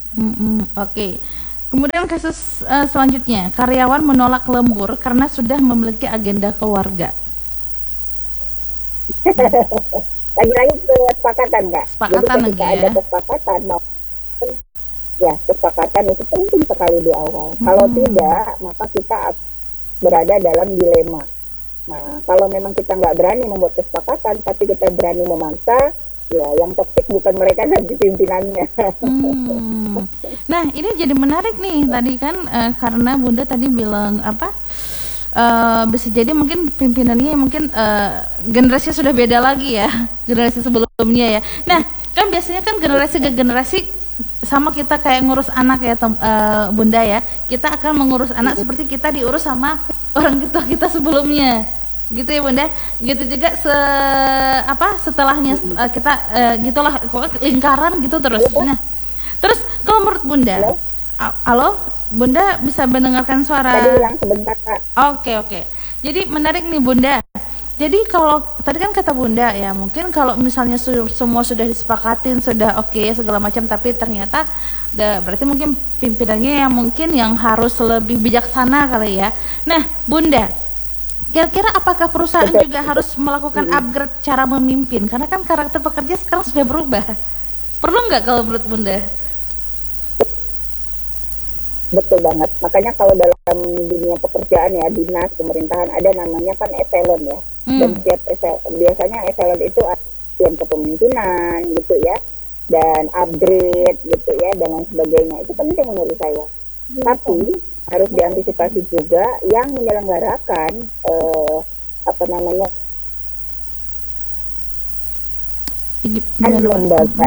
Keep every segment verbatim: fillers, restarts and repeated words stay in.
Mm-mm, oke. Kemudian kasus eh, selanjutnya, karyawan menolak lembur karena sudah memiliki agenda keluarga. Lagi-lagi kesepakatan Kak. Jadi Kesepakatan lagi ketika ya. ada kesepakatan maupun ya kesepakatan itu penting sekali di awal. Hmm. Kalau tidak, maka kita berada dalam dilema. Nah, kalau memang kita nggak berani membuat kesepakatan, tapi kita berani memaksa, ya yang toksik bukan mereka tapi pimpinannya. Hmm. Nah, ini jadi menarik nih tadi kan eh, karena Bunda tadi bilang apa? Eh, bisa jadi mungkin pimpinannya mungkin eh, generasinya sudah beda lagi ya, generasi sebelumnya ya. Nah, kan biasanya kan generasi ke generasi sama kita kayak ngurus anak ya tem- eh, Bunda ya. Kita akan mengurus anak seperti kita diurus sama orang tua kita sebelumnya. Gitu ya Bunda. Gitu juga se apa setelahnya eh, kita eh, gitulah pokoknya lingkaran gitu terus. Nah, terus kalau menurut Bunda, a- halo Bunda bisa mendengarkan suara? Tadi bilang sebentar Kak. Oke oke. Jadi menarik nih Bunda. Jadi kalau tadi kan kata Bunda ya mungkin kalau misalnya su- semua sudah disepakatin sudah oke segala macam tapi ternyata da, berarti mungkin pimpinannya yang mungkin yang harus lebih bijaksana kali ya. Nah Bunda, kira-kira apakah perusahaan Betul. juga harus melakukan upgrade cara memimpin? Karena kan karakter pekerja sekarang sudah berubah. Perlu nggak kalau menurut Bunda? Betul banget. Makanya kalau dalam dunia pekerjaan ya, dinas, pemerintahan ada namanya kan eselon ya. Hmm. Dan setiap esel, biasanya eselon itu yang kepemimpinan gitu ya. Dan upgrade gitu ya, dan lain sebagainya. Itu penting menurut saya. Tapi harus diantisipasi juga yang menyelenggarakan eh, apa namanya kan Gimana, Bunda? lembaga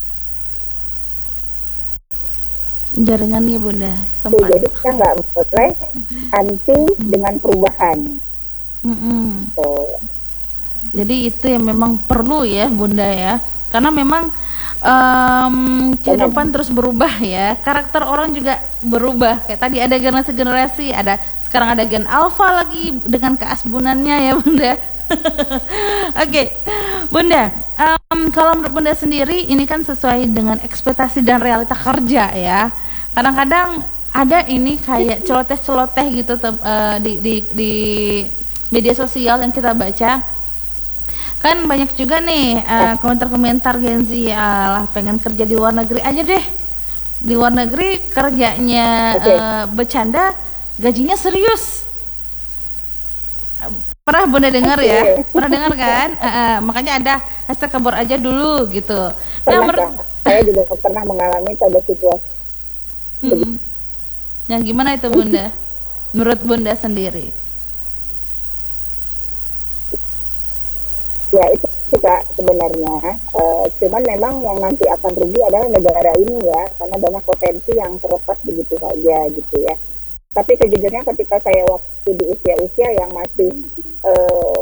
Jaringannya Bunda itu. sempat. Jadi kita nggak boleh anti dengan perubahan. Mm-mm. Tuh. Jadi itu yang memang perlu ya Bunda ya, karena memang em, kehidupan terus berubah ya, karakter orang juga berubah. Kayak tadi ada generasi-generasi, ada sekarang ada gen alpha lagi dengan keasbunannya ya Bunda. Oke, Bunda, em, kalau menurut Bunda sendiri ini kan sesuai dengan ekspektasi dan realita kerja ya. Kadang-kadang ada ini kayak celoteh-celoteh gitu tem- eh, di, di di media sosial yang kita baca. Kan banyak juga nih eh, komentar-komentar Gen Z, lah pengen kerja di luar negeri aja deh. Di luar negeri kerjanya Oke. eh, bercanda, gajinya serius. Pernah Bunda dengar ya? Oke. Pernah dengar kan? Eh, eh, makanya ada hashtag kabur aja dulu gitu. Nah, Pernah, menurut- Kak. Saya juga pernah mengalami pada situasi. Mm-mm. Yang gimana itu Bunda? Menurut Bunda sendiri? Ya itu sih, Kak, sebenarnya. Eh, cuman memang yang nanti akan rugi adalah negara ini ya, karena banyak potensi yang terlepas begitu saja gitu ya. Tapi sejujurnya ketika saya waktu di usia-usia yang masih eh,